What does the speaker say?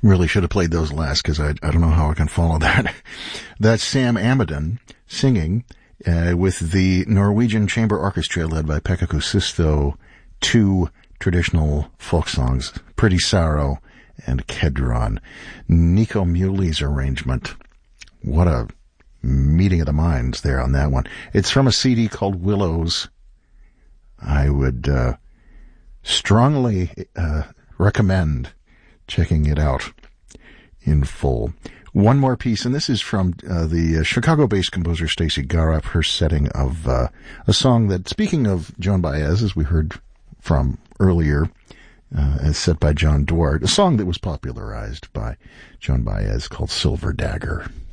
Really should have played those last because I don't know how I can follow that. That's Sam Amidon singing with the Norwegian Chamber Orchestra led by Pekka Kuusisto, two traditional folk songs, Pretty Sorrow and Kedron. Nico Muley's arrangement. What a meeting of the minds there on that one. It's from a CD called Willows. I would strongly recommend checking it out in full. One more piece, and this is from the Chicago-based composer Stacy Garup, her setting of a song that, speaking of Joan Baez, as we heard from earlier, as set by John Duarte, a song that was popularized by Joan Baez called Silver Dagger.